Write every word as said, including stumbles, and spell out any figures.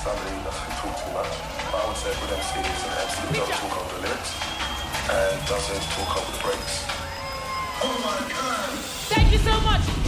somebody who doesn't talk too much. But I would say a good M C is an M C who doesn't talk over the lyrics and doesn't talk over the breaks. Oh my God! Thank you so much.